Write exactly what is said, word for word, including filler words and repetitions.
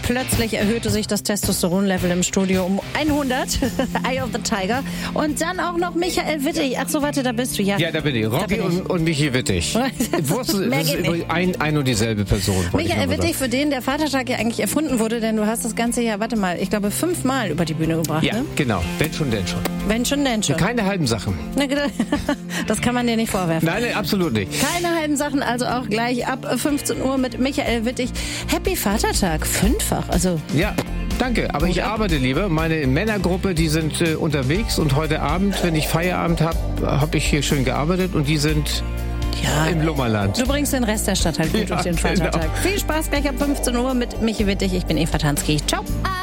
Plötzlich erhöhte sich das Testosteronlevel im Studio um hundert. Eye of the Tiger. Und dann auch noch Michael Wittig. Ach so, warte, da bist du, ja. Ja, da bin ich. Rocky bin ich. Und, und Michi Wittig. Wusstest, Mehr das geht ist nicht. ein, ein und dieselbe Person. Michael Wittig, für den der Vatertag ja eigentlich erfunden wurde, denn du hast das Ganze ja, warte mal, ich glaube fünfmal über die Bühne gebracht, Ja, ne? genau. Wenn schon, denn schon. Wenn schon, denn schon. Keine halben Sachen. Das kann man dir nicht vorwerfen. Nein, nein, absolut nicht. Keine halben Sachen, also auch gleich ab fünfzehn Uhr mit Michael Wittig. Happy Vatertag, fünffach, also... Ja. Danke, aber ich arbeite lieber. Meine Männergruppe, die sind äh, unterwegs und heute Abend, wenn ich Feierabend habe, habe ich hier schön gearbeitet und die sind ja, im Lummerland. Du bringst den Rest der Stadt halt gut ja, durch den Vatertag. Genau. Viel Spaß gleich ab fünfzehn Uhr mit Michi Wittig. Ich bin Eva Tansky. Ciao.